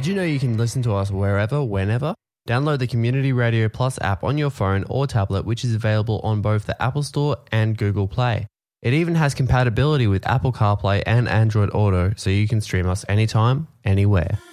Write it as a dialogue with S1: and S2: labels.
S1: Did you know you can listen to us wherever, whenever? Download the Community Radio Plus app on your phone or tablet, which is available on both the Apple Store and Google Play. It even has compatibility with Apple CarPlay and Android Auto, so you can stream us anytime, anywhere.